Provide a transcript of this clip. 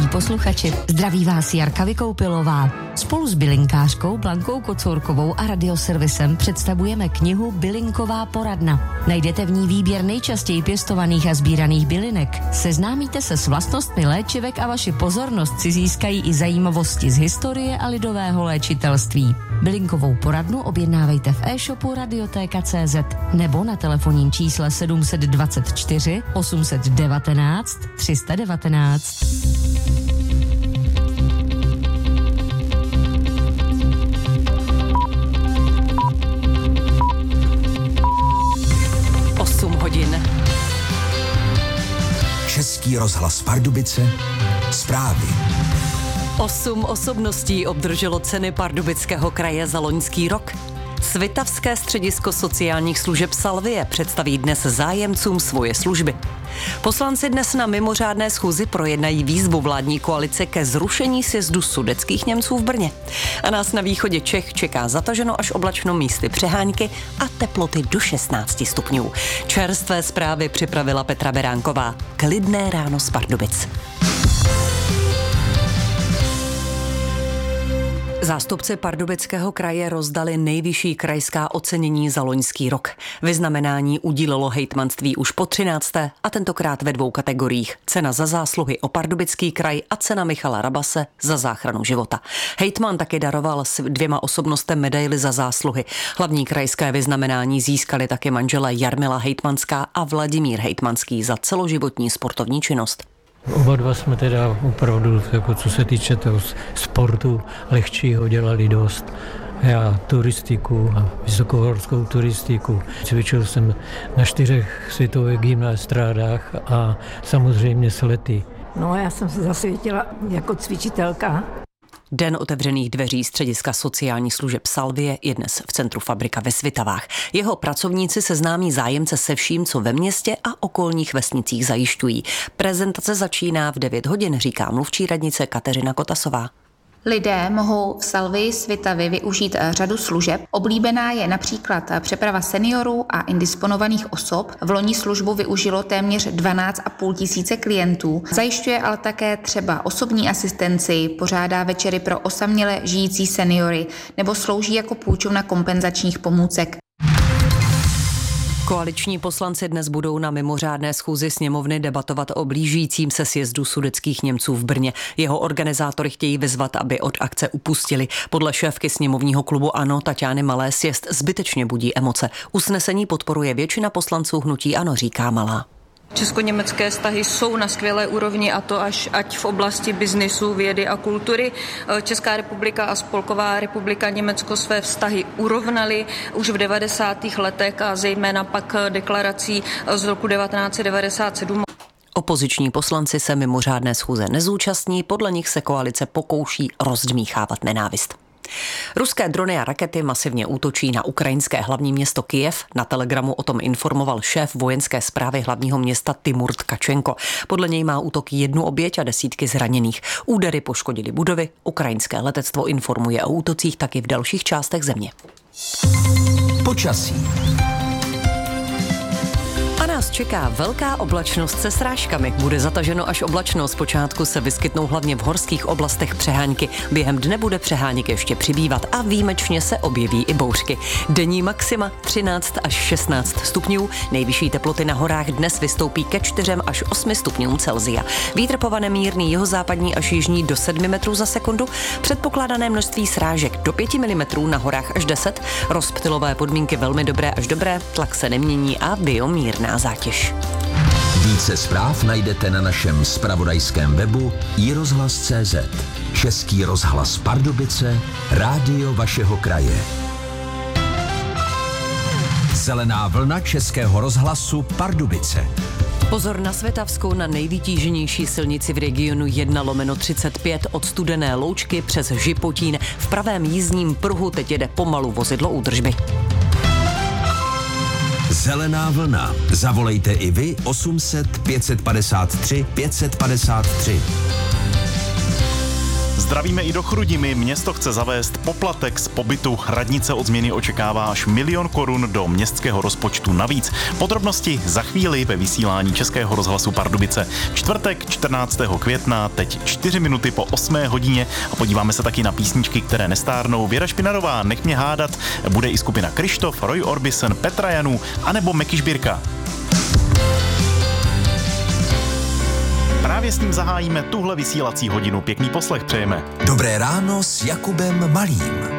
posluchači, zdraví vás Jarka Vykoupilová. Spolu s bylinkářkou Blankou Kocourkovou a radioservisem představujeme knihu Bylinková poradna. Najdete v ní výběr nejčastěji pěstovaných a sbíraných bylinek. Seznámíte se s vlastnostmi léčivek a vaši pozornost si získají i zajímavosti z historie a lidového léčitelství. Bylinkovou poradnu objednávejte v e-shopu Radiotéka.cz nebo na telefonním čísle 724 819 319. Český rozhlas Pardubice, zprávy. 8 osobností obdrželo ceny Pardubického kraje za loňský rok. Svitavské středisko sociálních služeb Salvie představí dnes zájemcům svoje služby. Poslanci dnes na mimořádné schůzi projednají výzvu vládní koalice ke zrušení sjezdu sudetských Němců v Brně. A nás na východě Čech čeká zataženo až oblačno, místy přehánky a teploty do 16 stupňů. Čerstvé zprávy připravila Petra Beránková. Klidné ráno z Pardubic. Zástupci Pardubického kraje rozdali nejvyšší krajská ocenění za loňský rok. Vyznamenání udílelo hejtmanství už po 13. a tentokrát ve 2 kategoriích. Cena za zásluhy o Pardubický kraj a cena Michala Rabase za záchranu života. Hejtman taky daroval s 2 osobnostem medaili za zásluhy. Hlavní krajské vyznamenání získali také manželé Jarmila Hejtmanská a Vladimír Hejtmanský za celoživotní sportovní činnost. Oba dva jsme teda opravdu, jako co se týče toho sportu lehčího, dělali dost. Já turistiku a vysokohorskou turistiku. Cvičil jsem na 4 světových gymnastrádách a samozřejmě slety. No, já jsem se zasvětila jako cvičitelka. Den otevřených dveří střediska sociálních služeb Salvie je dnes v centru Fabrika ve Svitavách. Jeho pracovníci seznámí zájemce se vším, co ve městě a okolních vesnicích zajišťují. Prezentace začíná v 9 hodin, říká mluvčí radnice Kateřina Kotasová. Lidé mohou v Salvii Svitavy využít řadu služeb. Oblíbená je například přeprava seniorů a indisponovaných osob. V loni službu využilo téměř 12,5 tisíce klientů. Zajišťuje ale také třeba osobní asistenci, pořádá večery pro osaměle žijící seniory nebo slouží jako půjčovna kompenzačních pomůcek. Koaliční poslanci dnes budou na mimořádné schůzi sněmovny debatovat o blížícím se sjezdu sudetských Němců v Brně. Jeho organizátory chtějí vyzvat, aby od akce upustili. Podle šéfky sněmovního klubu ANO Taťány Malé sjezd zbytečně budí emoce. Usnesení podporuje většina poslanců hnutí ANO, říká Malá. Česko-německé vztahy jsou na skvělé úrovni a to ať v oblasti biznisu, vědy a kultury. Česká republika a Spolková republika Německo své vztahy urovnaly už v 90. letech a zejména pak deklarací z roku 1997. Opoziční poslanci se mimořádné schůze nezúčastní, podle nich se koalice pokouší rozdmíchávat nenávist. Ruské drony a rakety masivně útočí na ukrajinské hlavní město Kyjev. Na Telegramu o tom informoval šéf vojenské správy hlavního města Timur Tkačenko. Podle něj má útok 1 oběť a desítky zraněných. Údery poškodily budovy. Ukrajinské letectvo informuje o útocích taky v dalších částech země. Počasí. A nás čeká velká oblačnost se srážkami. Bude zataženo až oblačno, zpočátku se vyskytnou hlavně v horských oblastech přehánky. Během dne bude přeháněk ještě přibývat a výjimečně se objeví i bouřky. Denní maxima 13 až 16 stupňů. Nejvyšší teploty na horách dnes vystoupí ke 4 až 8 stupňům Celsia. Vítr povane mírný jihozápadní až jižní do 7 metrů za sekundu. Předpokládané množství srážek do 5 mm, na horách až 10. Rozptylové podmínky velmi dobré až dobré, tlak se nemění a biomírná zátěž. Více zpráv najdete na našem zpravodajském webu iRozhlas.cz. Český rozhlas Pardubice, rádio vašeho kraje. Zelená vlna Českého rozhlasu Pardubice. Pozor na Svitavskou, na nejvytíženější silnici v regionu 1/35 od Studené Loučky přes Žipotín. V pravém jízdním pruhu teď jede pomalu vozidlo údržby. Zelená vlna. Zavolejte i vy 800 553 553. Zdravíme i do Chrudimi. Město chce zavést poplatek z pobytu. Radnice od změny očekává až 1 000 000 korun do městského rozpočtu navíc. Podrobnosti za chvíli ve vysílání Českého rozhlasu Pardubice. Čtvrtek 14. května, teď 4 minuty po 8 hodině a podíváme se taky na písničky, které nestárnou. Věra Špinarová, Nech mě hádat, bude i skupina Krištof, Roy Orbison, Petra Janů anebo Meky Žbírka. Právě s ním zahájíme tuhle vysílací hodinu. Pěkný poslech přejeme. Dobré ráno s Jakubem Malým.